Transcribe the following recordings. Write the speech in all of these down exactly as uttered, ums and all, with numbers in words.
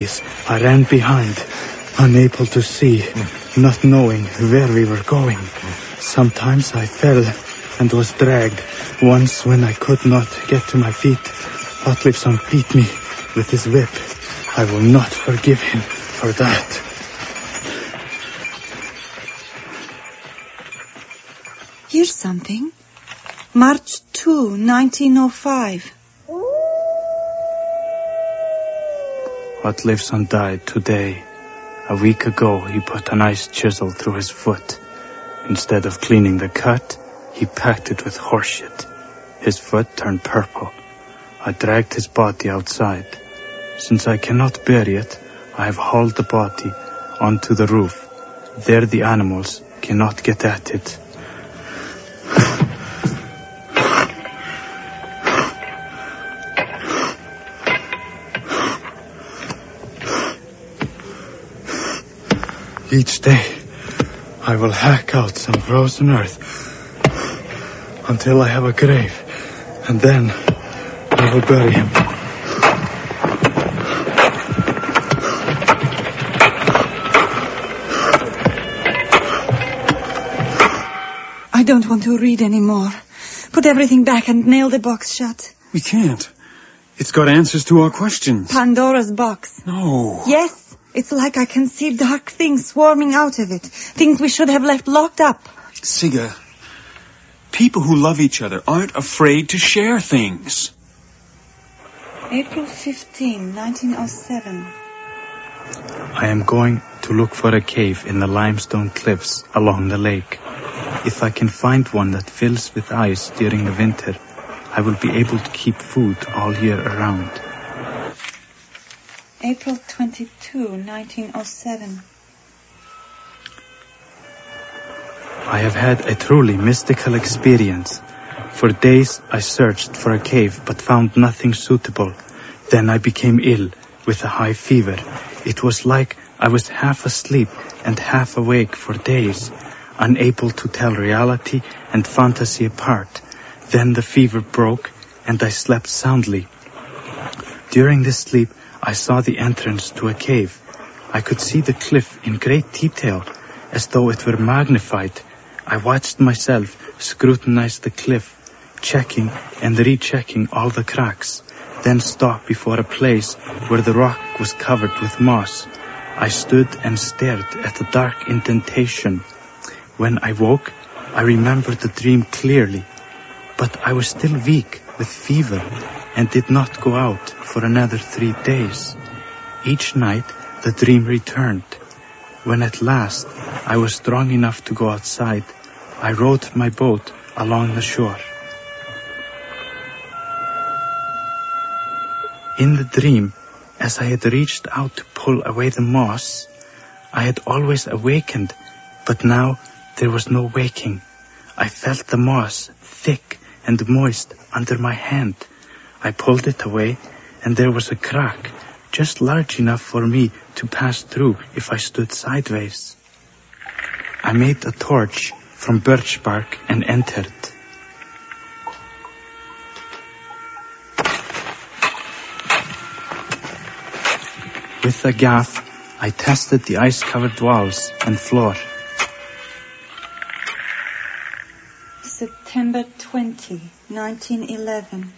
I ran behind, unable to see, not knowing where we were going. Sometimes I fell and was dragged. Once, when I could not get to my feet, Otlifson beat me with his whip. I will not forgive him for that. Here's something. March second, nineteen oh five. Otlifson died today. A week ago, he put an ice chisel through his foot. Instead of cleaning the cut, he packed it with horseshit. His foot turned purple. I dragged his body outside. Since I cannot bury it, I have hauled the body onto the roof. There the animals cannot get at it. Each day, I will hack out some frozen earth until I have a grave, and then I will bury him. I don't want to read anymore. Put everything back and nail the box shut. We can't. It's got answers to our questions. Pandora's box. No. Yes. It's like I can see dark things swarming out of it. Things we should have left locked up. Sigga, people who love each other aren't afraid to share things. April fifteenth, nineteen oh seven. I am going to look for a cave in the limestone cliffs along the lake. If I can find one that fills with ice during the winter, I will be able to keep food all year around. April twenty-second, nineteen oh seven. I have had a truly mystical experience. For days I searched for a cave but found nothing suitable. Then I became ill with a high fever. It was like I was half asleep and half awake for days, unable to tell reality and fantasy apart. Then the fever broke and I slept soundly. During this sleep, I saw the entrance to a cave. I could see the cliff in great detail, as though it were magnified. I watched myself scrutinize the cliff, checking and rechecking all the cracks, then stop before a place where the rock was covered with moss. I stood and stared at the dark indentation. When I woke, I remembered the dream clearly, but I was still weak with fever and did not go out for another three days. Each night, the dream returned. When at last I was strong enough to go outside, I rowed my boat along the shore. In the dream, as I had reached out to pull away the moss, I had always awakened, but now there was no waking. I felt the moss thick and moist under my hand. I pulled it away, and there was a crack, just large enough for me to pass through if I stood sideways. I made a torch from birch bark and entered. With a gaff, I tested the ice-covered walls and floor. September twentieth, nineteen eleven.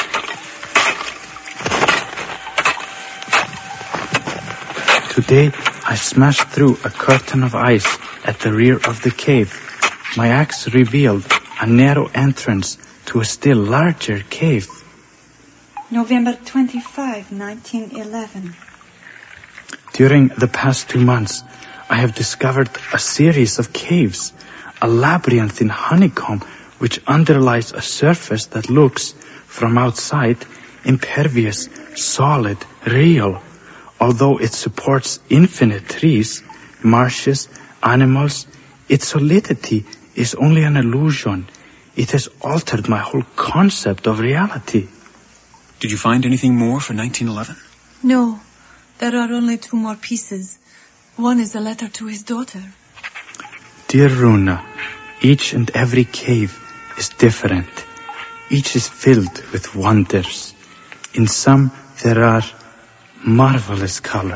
Today, I smashed through a curtain of ice at the rear of the cave. My axe revealed a narrow entrance to a still larger cave. November twenty-fifth, nineteen eleven. During the past two months, I have discovered a series of caves, a labyrinth in honeycomb which underlies a surface that looks, from outside, impervious, solid, real. Although it supports infinite trees, marshes, animals, its solidity is only an illusion. It has altered my whole concept of reality. Did you find anything more for nineteen eleven? No, there are only two more pieces. One is a letter to his daughter. Dear Runa, each and every cave is different. Each is filled with wonders. In some there are marvelous colors.